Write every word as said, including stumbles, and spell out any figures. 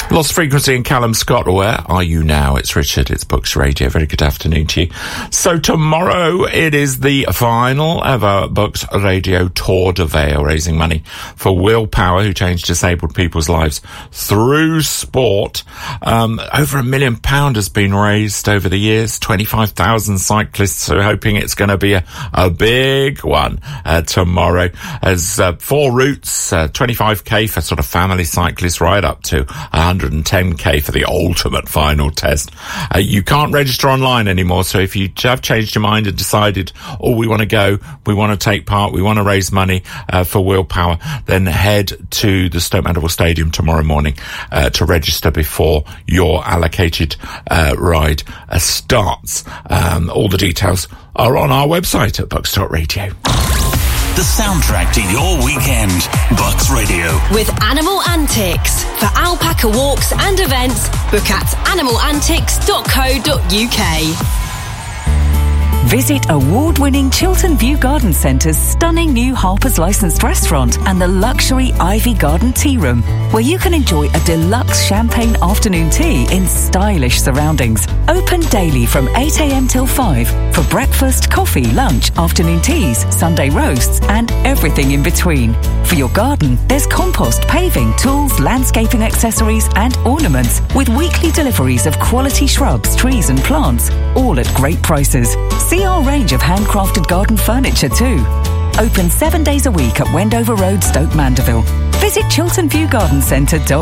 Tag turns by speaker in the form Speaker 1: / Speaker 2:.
Speaker 1: Lost Frequency and Callum Scott. Where are you now? It's Richard. It's Books Radio. Very good afternoon to you. So tomorrow it is the final ever Books Radio Tour de Vale, raising money for Willpower, who changed disabled people's lives through sport. Um, over a million pound has been raised over the years. twenty-five thousand cyclists are hoping it's going to be a, a big one uh, tomorrow. As uh, four routes, uh, twenty-five k for sort of family cyclists, right up to one hundred ten k for the ultimate final test. Uh, you can't register online anymore, so if you have changed your mind and decided, oh, we want to go, we want to take part, we want to raise money uh, for Willpower, then head to the Stoke Mandeville Stadium tomorrow morning uh, to register before your allocated uh, ride uh, starts. Um, all the details are on our website at Bucks dot radio.
Speaker 2: The soundtrack to your weekend. Bucks Radio.
Speaker 3: With Animal Antics. For alpaca walks and events, book at animal antics dot co dot uk.
Speaker 4: Visit award-winning Chiltern View Garden Centre's stunning new Harper's licensed restaurant and the luxury Ivy Garden Tea Room, where you can enjoy a deluxe champagne afternoon tea in stylish surroundings. Open daily from eight a.m. till five for breakfast, coffee, lunch, afternoon teas, Sunday roasts and everything in between. For your garden, there's compost, paving, tools, landscaping accessories and ornaments with weekly deliveries of quality shrubs, trees and plants, all at great prices. See our range of handcrafted garden furniture too. Open seven days a week at Wendover Road, Stoke Mandeville. Visit chiltern view garden centre dot com.